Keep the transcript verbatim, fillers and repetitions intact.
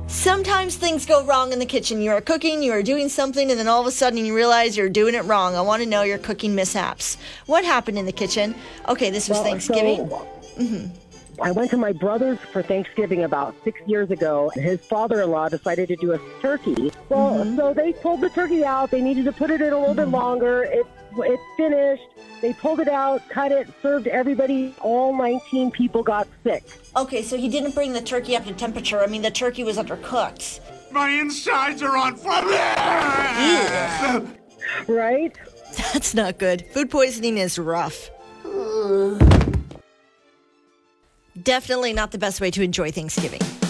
Sometimes things go wrong in the kitchen. You are cooking, you are doing something, and then all of a sudden you realize you're doing it wrong. I want to know your cooking mishaps. What happened in the kitchen? Okay, this was Well, Thanksgiving. so- Mm-hmm. I went to my brother's for Thanksgiving about six years ago. His father-in-law decided to do a turkey. Well, Mhm. so they pulled the turkey out. They needed to put it in a little bit longer. It, it's finished. They pulled it out, cut it, served everybody. All nineteen people got sick. Okay, so he didn't bring the turkey up to temperature. I mean, the turkey was undercooked. My insides are on fire. Right? That's not good. Food poisoning is rough. Definitely not the best way to enjoy Thanksgiving.